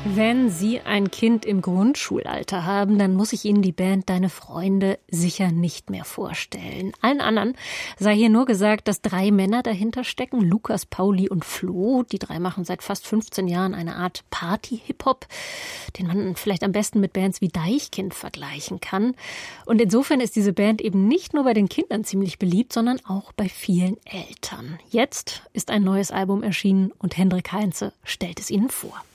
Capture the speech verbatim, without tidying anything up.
Wenn Sie ein Kind im Grundschulalter haben, dann muss ich Ihnen die Band Deine Freunde sicher nicht mehr vorstellen. Allen anderen sei hier nur gesagt, dass drei Männer dahinter stecken, Lukas, Pauli und Flo. Die drei machen seit fast fünfzehn Jahren eine Art Party-Hip-Hop, den man vielleicht am besten mit Bands wie Deichkind vergleichen kann. Und insofern ist diese Band eben nicht nur bei den Kindern ziemlich beliebt, sondern auch bei vielen Eltern. Jetzt ist ein neues Album erschienen und Hendrik Heinze stellt es Ihnen vor.